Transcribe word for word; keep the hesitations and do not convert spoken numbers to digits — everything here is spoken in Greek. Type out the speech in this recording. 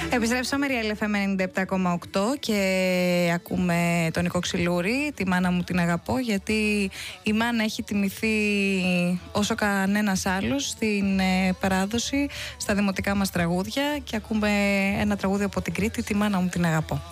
Επιστρέψαμε Real εφ εμ ενενήντα επτά κόμμα οκτώ και ακούμε τον Νικό Ξυλούρη, τη μάνα μου την αγαπώ, γιατί η μάνα έχει τιμηθεί όσο κανένας άλλος στην παράδοση, στα δημοτικά μας τραγούδια, και ακούμε ένα τραγούδι από την Κρήτη, τη μάνα μου την αγαπώ.